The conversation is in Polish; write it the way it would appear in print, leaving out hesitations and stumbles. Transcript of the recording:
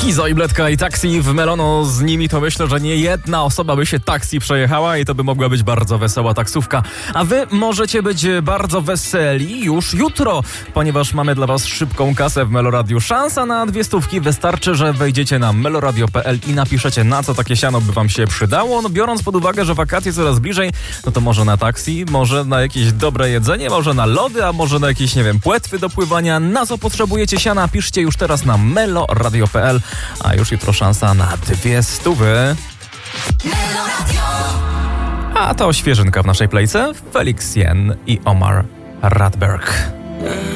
Kizo i Bledka i taksi w Melono, z nimi to myślę, że nie jedna osoba by się taksi przejechała i to by mogła być bardzo wesoła taksówka. A wy możecie być bardzo weseli już jutro, ponieważ mamy dla was szybką kasę w Meloradiu. Szansa na 200. Wystarczy, że wejdziecie na meloradio.pl i napiszecie, na co takie siano by wam się przydało. No biorąc pod uwagę, że wakacje coraz bliżej, no to może na taksi, może na jakieś dobre jedzenie, może na lody, a może na jakieś, nie wiem, płetwy do pływania. Na co potrzebujecie siana? Piszcie już teraz na meloradio.pl, a już jutro szansa na 200. A to świeżynka w naszej plejce. Felix Jen i Omar Radberg.